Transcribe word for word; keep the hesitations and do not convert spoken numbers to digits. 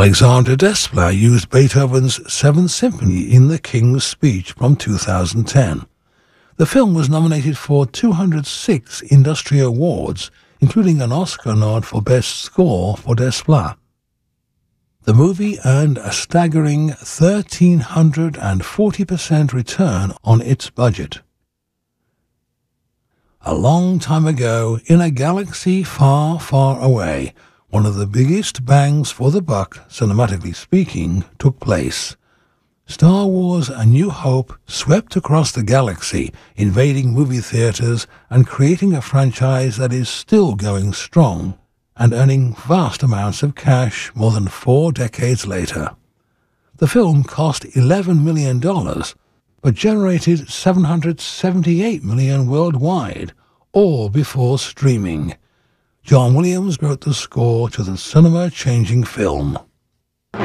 Alexandre Desplat used Beethoven's Seventh Symphony in The King's Speech from two thousand ten. The film was nominated for two hundred six industry awards, including an Oscar nod for Best Score for Desplat. The movie earned a staggering one thousand three hundred forty percent return on its budget. A long time ago, in a galaxy far, far away, one of the biggest bangs for the buck, cinematically speaking, took place. Star Wars A New Hope swept across the galaxy, invading movie theaters and creating a franchise that is still going strong and earning vast amounts of cash more than four decades later. The film cost eleven million dollars, but generated seven hundred seventy-eight million dollars worldwide, all before streaming. John Williams wrote the score to the cinema-changing film.